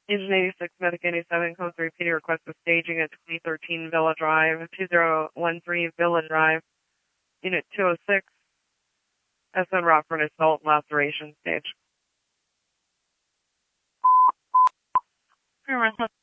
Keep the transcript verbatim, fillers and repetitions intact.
Agent eighty-six, Medic eighty-seven, code three P D request for staging at twenty thirteen Villa Drive, two zero one three Villa Drive, Unit two oh six, S N Rockford assault laceration stage.